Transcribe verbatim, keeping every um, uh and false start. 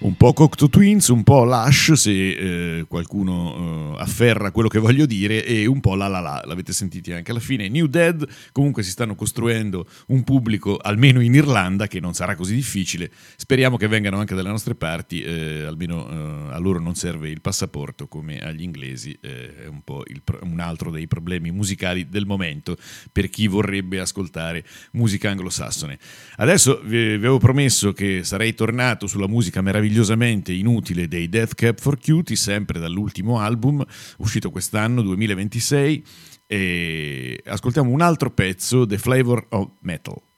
Un po' Cocteau Twins, un po' Lush, se eh, qualcuno eh, afferra quello che voglio dire, e un po' La La La, l'avete sentiti anche alla fine. New Dead, comunque si stanno costruendo un pubblico, almeno in Irlanda, che non sarà così difficile. Speriamo che vengano anche dalle nostre parti, eh, almeno eh, a loro non serve il passaporto come agli inglesi, eh, è un po' il, un altro dei problemi musicali del momento per chi vorrebbe ascoltare musica anglosassone. Adesso vi, vi avevo promesso che sarei tornato sulla musica meravigliosamente inutile dei Death Cab for Cutie, sempre dall'ultimo album uscito quest'anno, duemilaventisei, e ascoltiamo un altro pezzo, The Flavor of Metal.